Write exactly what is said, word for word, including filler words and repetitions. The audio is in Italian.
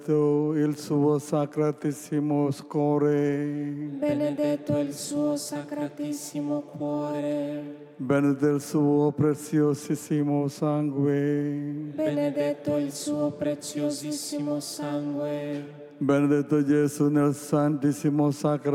benedetto il suo sacratissimo cuore, benedetto il suo sacratissimo cuore, benedetto il suo preziosissimo sangue, benedetto il suo preziosissimo sangue, benedetto Gesù nel santissimo sacramento